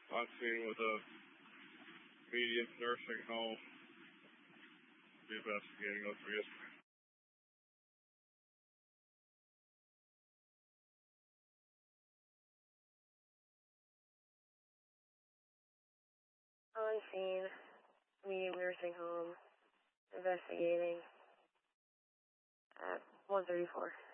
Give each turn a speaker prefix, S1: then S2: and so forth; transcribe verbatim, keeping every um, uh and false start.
S1: On scene with a median nursing home. Be investigating those for yesterday.
S2: On scene, median nursing home, investigating at one thirty-four.